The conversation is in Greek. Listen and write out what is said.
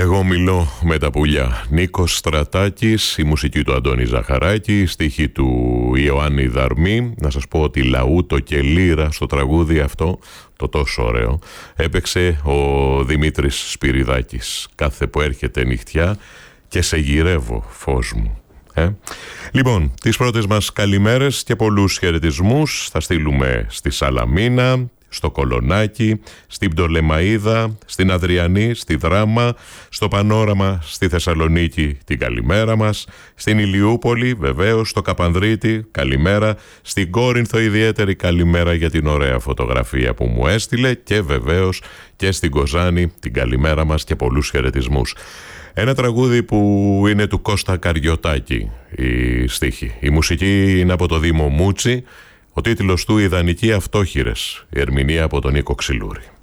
Εγώ μιλώ με τα πουλιά. Νίκος Στρατάκης, η μουσική του Αντώνη Ζαχαράκη, η στίχη του Ιωάννη Δαρμή. Να σας πω ότι λαούτο και λύρα στο τραγούδι αυτό, το τόσο ωραίο, έπαιξε ο Δημήτρης Σπυριδάκης. Κάθε που έρχεται νυχτιά και σε γυρεύω, φως μου. Λοιπόν, τις πρώτες μας καλημέρες και πολλούς χαιρετισμούς θα στείλουμε στη Σαλαμίνα, στο Κολονάκι, στην Πτολεμαΐδα, στην Αδριανή, στη Δράμα, στο Πανόραμα, στη Θεσσαλονίκη την καλημέρα μας, στην Ηλιούπολη βεβαίως, στο Καπανδρίτη καλημέρα, στην Κόρινθο ιδιαίτερη καλημέρα για την ωραία φωτογραφία που μου έστειλε και βεβαίως και στην Κοζάνη την καλημέρα μας και πολλούς χαιρετισμούς. Ένα τραγούδι που είναι του Κώστα Καριωτάκη η στίχη. Η μουσική είναι από το Δήμο Μούτσι. Ο τίτλος του «Ιδανικοί Αυτόχειρες», η ερμηνεία από τον Νίκο Ξυλούρη.